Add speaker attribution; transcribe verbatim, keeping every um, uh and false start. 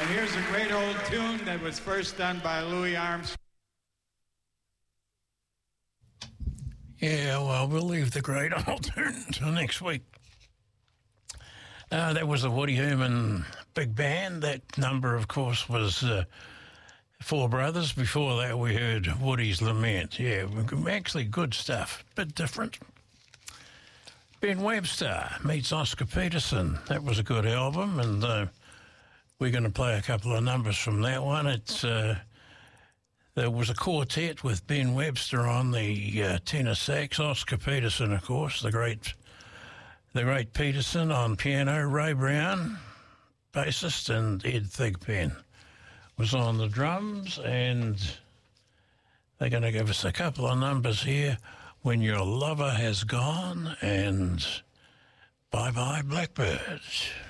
Speaker 1: And here's a great old tune that was first done by Louis Armstrong.
Speaker 2: Yeah, well, we'll leave the great old tune until next week. Uh, that was the Woody Herman Big Band. That number, of course, was uh, Four Brothers. Before that, we heard Woody's Lament. Yeah, actually good stuff, bit different. Ben Webster meets Oscar Peterson. That was a good album, and uh, we're going to play a couple of numbers from that one. It's uh, there was a quartet with Ben Webster on the uh, tenor sax, Oscar Peterson, of course, the great, the great Peterson on piano, Ray Brown, bassist, and Ed Thigpen was on the drums, and they're going to give us a couple of numbers here. When Your Lover Has Gone and Bye Bye Blackbird.